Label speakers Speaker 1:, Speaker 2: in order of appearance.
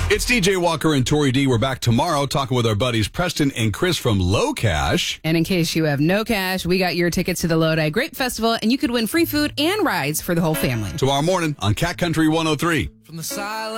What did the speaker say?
Speaker 1: It's DJ Walker and Tori D. We're back tomorrow talking with our buddies Preston and Chris from Low Cash.
Speaker 2: And in case you have no cash, we got your tickets to the Lodi Grape Festival, and you could win free food and rides for the whole family.
Speaker 1: Tomorrow morning on Cat Country 103.
Speaker 3: From the silence.